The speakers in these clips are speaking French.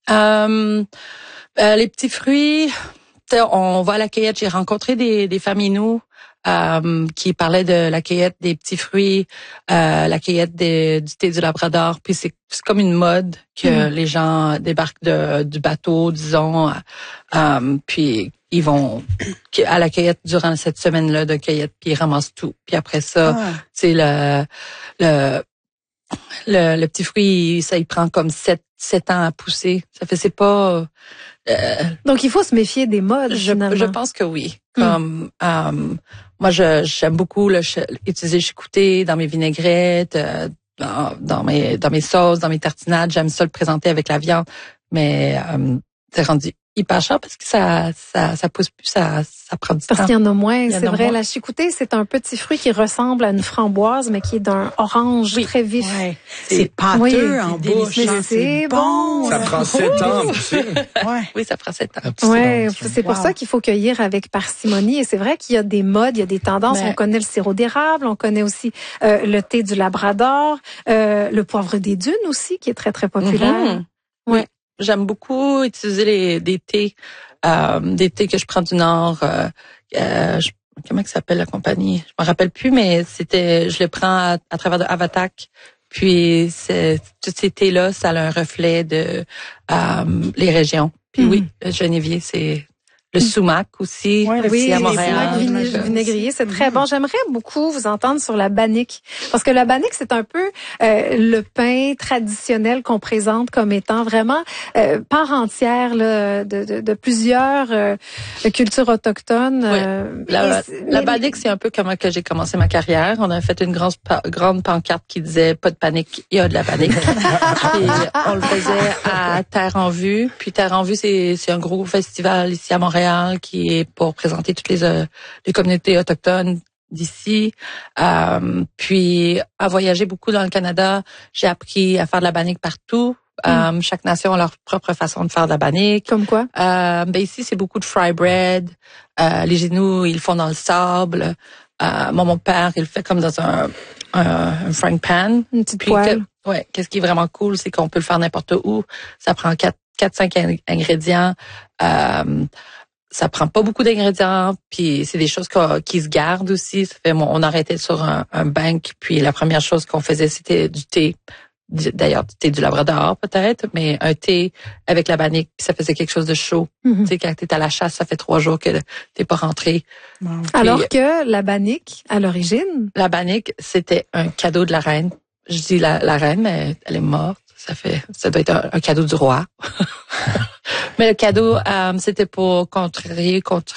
Les petits fruits, on va à la cueillette. J'ai rencontré des familles qui parlaient de la cueillette des petits fruits, la cueillette du thé du Labrador. Puis c'est comme une mode que les gens débarquent du bateau, disons, puis ils vont à la cueillette durant cette semaine-là de cueillette, puis ils ramassent tout. Puis après ça, c'est le petit fruit, ça il prend comme 7 ans à pousser. Ça fait c'est pas Donc il faut se méfier des modes finalement. Je pense que oui. Comme moi j'aime beaucoup utiliser le chicouté dans mes vinaigrettes, dans mes sauces, dans mes tartinades, j'aime ça le présenter avec la viande, mais c'est rendu hyper cher parce que ça pousse plus, ça prend du temps. Parce qu'il y en a moins, c'est vrai. La chicouté, c'est un petit fruit qui ressemble à une framboise, mais qui est d'un orange très vif. Ouais. C'est pâteux en bouche. Mais c'est bon. Ça prend 7 ans, tu sais. Oui, ça prend 7 ans. Ouais, c'est pour ça qu'il faut cueillir avec parcimonie. Et c'est vrai qu'il y a des modes, il y a des tendances. On connaît le sirop d'érable, on connaît aussi le thé du Labrador, le poivre des dunes aussi, qui est très, très populaire. Oui. J'aime beaucoup utiliser des thés que je prends du Nord. Comment ça s'appelle la compagnie? Je me rappelle plus, mais je le prends à travers de Avatak. Puis tous ces thés-là, ça a un reflet de les régions. Puis oui, le genévier, c'est le sumac aussi, oui, à Montréal. Le sumac vinaigrier, c'est très bon. J'aimerais beaucoup vous entendre sur la bannique. Parce que la bannique, c'est un peu le pain traditionnel qu'on présente comme étant vraiment part entière là, de plusieurs cultures autochtones. La bannique, c'est un peu comment que j'ai commencé ma carrière. On a fait une grande pancarte qui disait « Pas de panique, il y a de la bannique ». Puis on le faisait à Terre en Vue. Puis Terre en Vue, c'est un gros festival ici à Montréal qui est pour présenter toutes les communautés autochtones d'ici. Puis à voyager beaucoup dans le Canada, j'ai appris à faire de la bannique partout. Chaque nation a leur propre façon de faire de la bannique. Comme quoi? Ici, c'est beaucoup de fry bread. Les genoux, ils le font dans le sable. Mon père, il le fait comme dans un frying pan. Une petite poêle. Qu'est-ce qui est vraiment cool, c'est qu'on peut le faire n'importe où. Ça prend 4-5 ingrédients. Ça prend pas beaucoup d'ingrédients, puis c'est des choses qui se gardent aussi. Ça fait, on arrêtait sur un bank, puis la première chose qu'on faisait, c'était du thé. D'ailleurs, du thé du Labrador peut-être, mais un thé avec la bannique, puis ça faisait quelque chose de chaud. Tu sais, quand t'es à la chasse, ça fait 3 jours que t'es pas rentré. Wow. Alors que la bannique, à l'origine? La bannique, c'était un cadeau de la reine. Je dis la reine, mais elle est morte. Ça doit être un cadeau du roi. Mais le cadeau, c'était pour contrarier contre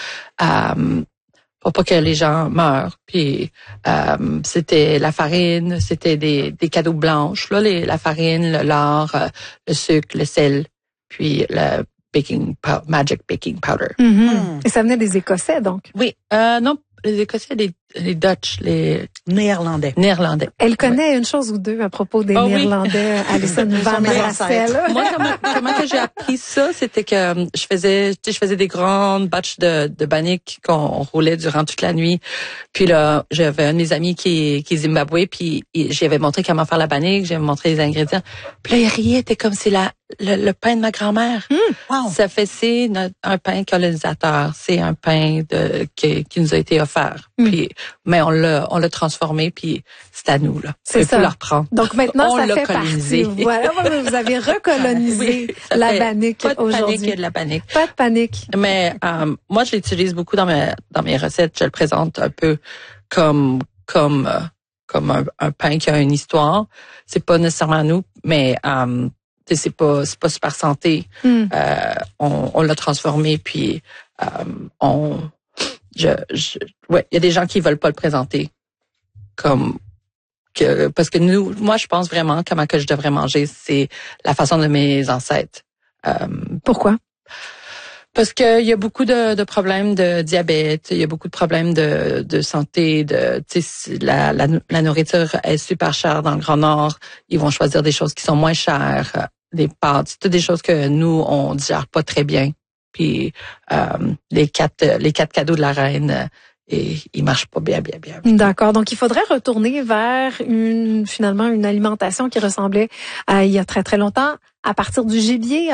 pour pas que les gens meurent. Puis c'était la farine, c'était des cadeaux blanches, là, la farine, le lard, le sucre, le sel, puis le magic baking powder. Et ça venait des Écossais, donc? Oui, non, les Écossais, les Dutch, les Néerlandais. Elle connaît une chose ou deux à propos des Néerlandais, Alison Van Rassel. Moi, comment que j'ai appris ça, c'était que je faisais des grandes batches de bannique qu'on roulait durant toute la nuit. Puis là, j'avais un de mes amis qui est Zimbabwe, puis j'avais montré comment faire la bannique, j'avais montré les ingrédients. Puis là, il riait, était comme c'est le pain de ma grand-mère. Wow. Ça fait c'est un pain colonisateur, c'est un pain qui nous a été offert. Puis mais on l'a transformé, puis c'est à nous là. C'est ça. Le reprendre. Donc maintenant on ça l'a fait colonisé. partie. Voilà, vous avez recolonisé la bannique pas de aujourd'hui. Panique, il y a de la bannique. Pas de panique. Mais moi je l'utilise beaucoup dans mes recettes. Je le présente un peu comme un pain qui a une histoire. C'est pas nécessairement nous, mais c'est pas super santé. On l'a transformé, puis il y a des gens qui veulent pas le présenter parce que moi je pense vraiment comment que je devrais manger, c'est la façon de mes ancêtres. Pourquoi? Parce que il y a beaucoup de problèmes de diabète, il y a beaucoup de problèmes de santé, la nourriture est super chère dans le Grand Nord. Ils vont choisir des choses qui sont moins chères, des pâtes, toutes des choses que nous on digère pas très bien. Puis les quatre cadeaux de la reine, et ils marchent pas bien. D'accord. Donc il faudrait retourner vers finalement une alimentation qui ressemblait à il y a très très longtemps, à partir du gibier.